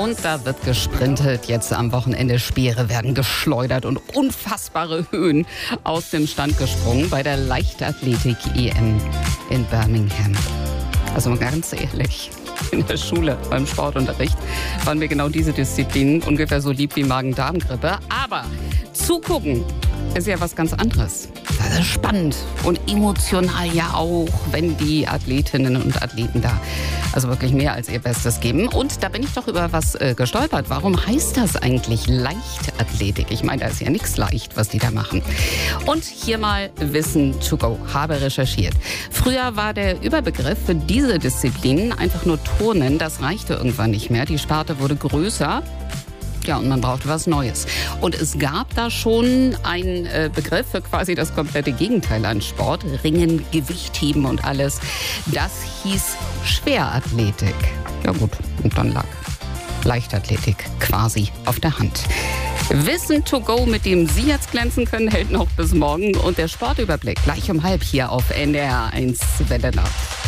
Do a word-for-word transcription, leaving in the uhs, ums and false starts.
Und da wird gesprintet. Jetzt am Wochenende Speere werden geschleudert und unfassbare Höhen aus dem Stand gesprungen bei der Leichtathletik-E M in Birmingham. Also ganz ehrlich, in der Schule beim Sportunterricht waren wir genau diese Disziplinen ungefähr so lieb wie Magen-Darm-Grippe. Aber zugucken ist ja was ganz anderes. Das ist spannend und emotional ja auch, wenn die Athletinnen und Athleten da also wirklich mehr als ihr Bestes geben. Und da bin ich doch über was äh, gestolpert. Warum heißt das eigentlich Leichtathletik? Ich meine, da ist ja nichts leicht, was die da machen. Und hier mal Wissen to go. Habe recherchiert. Früher war der Überbegriff für diese Disziplinen einfach nur Turnen. Das reichte irgendwann nicht mehr. Die Sparte wurde größer. Ja, und man brauchte was Neues. Und es gab da schon einen äh, Begriff für quasi das komplette Gegenteil an Sport. Ringen, Gewichtheben und alles. Das hieß Schwerathletik. Ja gut, und dann lag Leichtathletik quasi auf der Hand. Wissen to go, mit dem Sie jetzt glänzen können, hält noch bis morgen. Und der Sportüberblick gleich um halb hier auf N D R eins Welle Nacht.